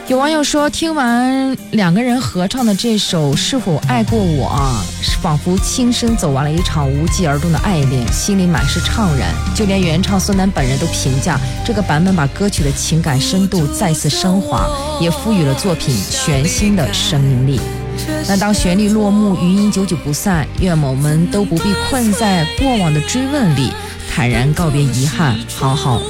有网友说，听完两个人合唱的这首《是否爱过我》啊，仿佛亲身走完了一场无疾而终的爱恋，心里满是怅然。就连原唱孙楠本人都评价这个版本把歌曲的情感深度再次升华，也赋予了作品全新的生命力。那当旋律落幕，余音久久不散，愿我们都不必困在过往的追问里，坦然告别遗憾，好好